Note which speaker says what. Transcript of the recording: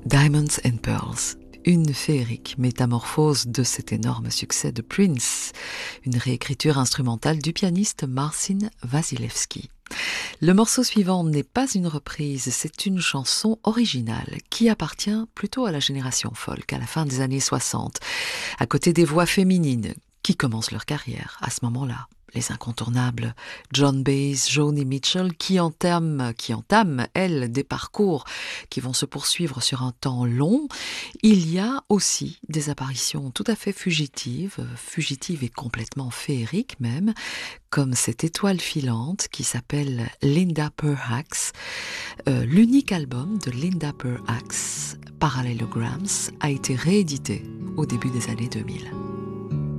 Speaker 1: Diamonds and Pearls. Une féerique métamorphose de cet énorme succès de Prince, une réécriture instrumentale du pianiste Marcin Wasilewski. Le morceau suivant n'est pas une reprise, c'est une chanson originale qui appartient plutôt à la génération folk, à la fin des années 60, à côté des voix féminines qui commencent leur carrière à ce moment-là. Les incontournables John Baez, Joni Mitchell, qui entament, elles, des parcours qui vont se poursuivre sur un temps long. Il y a aussi des apparitions tout à fait fugitives et complètement féeriques même, comme cette étoile filante qui s'appelle Linda Perhacs. L'unique album de Linda Perhacs, Parallelograms, a été réédité au début des années 2000.